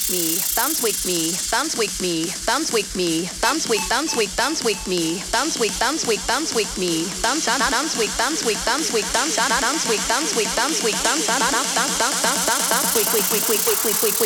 with me, dance with me, dance with me, dance with me, dance with, dance with, dance with me, dance with, dance with, dance with me, dance, dance with, dance with, dance with, dance, dance with, dance with, dance with, dance, dance, dance, dance, dance, dance, dance, quick, quick, quick, quick, quick, quick, quick, quick.